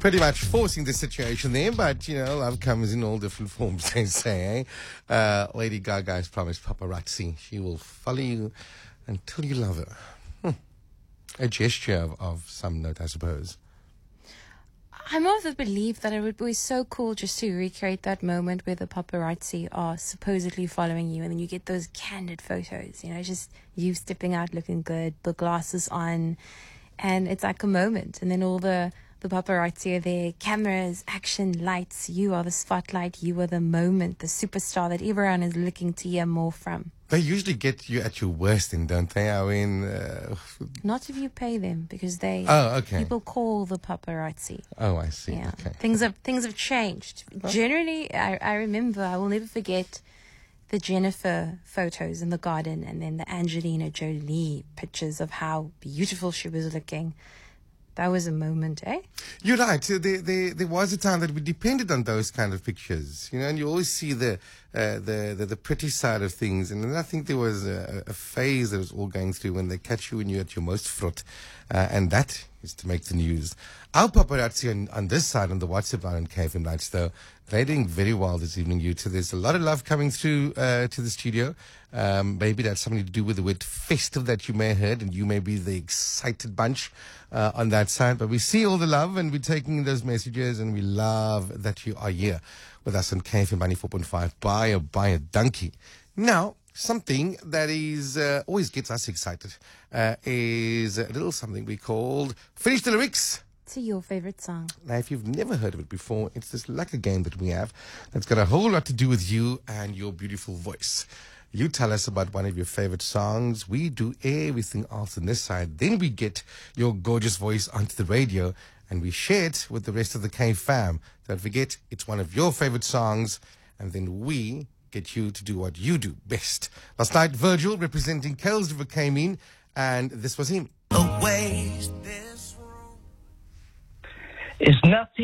Pretty much forcing the situation there, but, love comes in all different forms, they say, Lady Gaga has promised paparazzi she will follow you until you love her. A gesture of some note, I suppose. I'm of the belief that it would be so cool just to recreate that moment where the paparazzi are supposedly following you and then you get those candid photos, just you stepping out looking good, the glasses on, and it's like a moment. And then all the paparazzi are there, cameras, action, lights, you are the spotlight, you are the moment, the superstar that everyone is looking to hear more from. They usually get you at your worst then, don't they? I mean... Not if you pay them, because people call the paparazzi. Oh, I see. Yeah. Okay. Things have changed. Generally, I remember, I will never forget the Jennifer photos in the garden and then the Angelina Jolie pictures of how beautiful she was looking. That was a moment, eh? You're right. There was a time that we depended on those kind of pictures, and you always see the pretty side of things. And then I think there was a phase that was all going through when they catch you when you're at your most fraught, and that is to make the news. Our paparazzi on this side, on the WhatsApp line on KFM Nights, though, they're doing very well this evening, you two. There's a lot of love coming through to the studio. Maybe that's something to do with the word festive that you may have heard, and you may be the excited bunch on that side. But we see all the love, and we're taking those messages, and we love that you are here with us on KFM 94.5. Buy a donkey. Now, something that is always gets us excited is a little something we called Finish the Lyrics to your favorite song. Now, if you've never heard of it before, it's this lucky game that we have that's got a whole lot to do with you and your beautiful voice. You tell us about one of your favorite songs. We do everything else on this side. Then we get your gorgeous voice onto the radio and we share it with the rest of the K fam. Don't forget, it's one of your favorite songs, and then we get you to do what you do best. Last night, Virgil, representing Kells River, came in, and this was him. Away, this room is nothing.